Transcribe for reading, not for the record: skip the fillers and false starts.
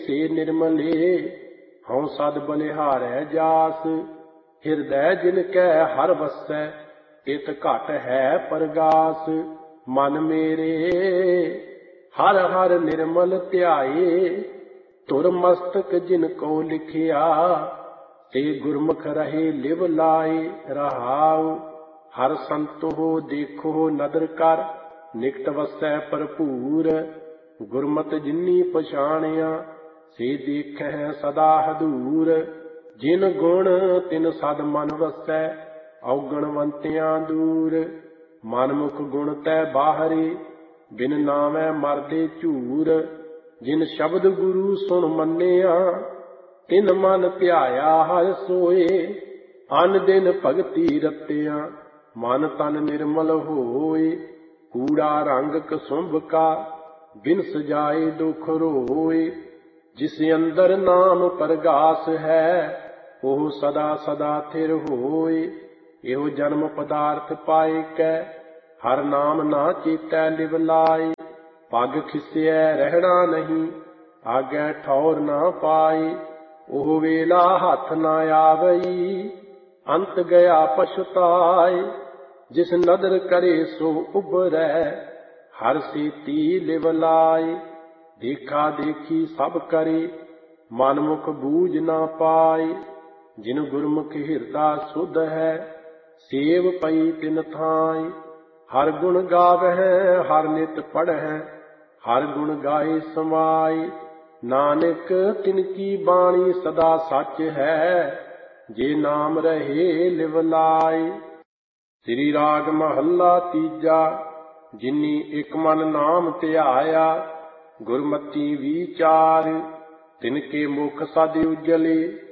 से निर्मले हूँ सद बलिहारै जास। हिरदै जिनकै हर वसै इत घट है परगास। मन मेरे हर हर निर्मल ध्याए धुर मस्तक जिनको लिखिया। ते गुरमुख रहे लिव लाए रहाउ। हर संतो देखो नदर कर निकट वसै भरपूर। गुरमत जिन्नी पछाणिया से देखै सदा हदूर। जिन गुण तिन सद मन वसै औगणवंतियां दूर। मनमुख गुण तै बाहरे बिन नामै मरदे झूर। जिन शब्द गुरु सुन मन्निया तिन मन ध्याया हर सोए। अन दिन भगति रतिया मन तन निर्मल होए। कूड़ा रंग कसुंभ का बिन सजाए दुख रोए। जिस अंदर नाम परगास है ओह सदा सदा थिर होए। एहो जन्म पदार्थ पाए कै हर नाम ना चेतै लिव लाए। पग खिस्यै रहना नहीं आगे ठौर ना पाए। ओह वेला हथ ना आवई अंत गया पछताए। जिस नदर करे सो उबरै हर सीती लिव लाए। देखा देखी सब करे मनमुख बूझ ना पाए। जिन गुरमुख हिरदा सुध है सेव पई तिन थाई। हर गुण गावਹਿ हर नित पढ़ै हर गुण गाए समाई। नानक तिनकी बाणी सदा सच है जे नाम रहे लिव लाए। श्री राग महला तीजा। जिनी एक मन नाम ध्याया गुरमति विचार। तिनके मुख सद उजले